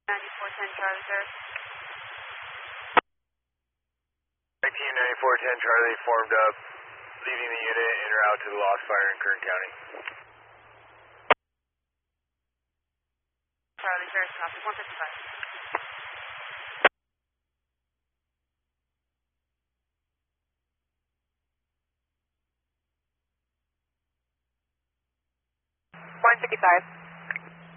9410 Charlie, sir. 9410 Charlie formed up, leaving the unit en route to the lost fire in Kern County. Charlie, sir, copy 155. Point 55.